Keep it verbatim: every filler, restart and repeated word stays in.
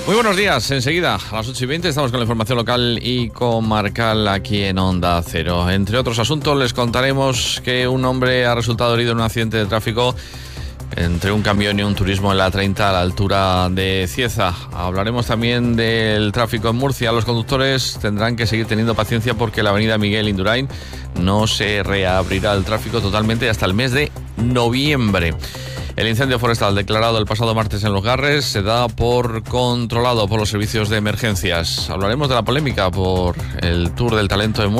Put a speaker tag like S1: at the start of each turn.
S1: Muy buenos días, enseguida a las ocho y veinte estamos con la información local y comarcal aquí en Onda Cero. Entre otros asuntos les contaremos que un hombre ha resultado herido en un accidente de tráfico entre un camión y un turismo en la treinta a la altura de Cieza. Hablaremos también del tráfico en Murcia. Los conductores tendrán que seguir teniendo paciencia porque la avenida Miguel Indurain no se reabrirá el tráfico totalmente hasta el mes de noviembre. El incendio forestal declarado el pasado martes en Los Garres se da por controlado por los servicios de emergencias. Hablaremos de la polémica por el Tour del Talento de Murcia.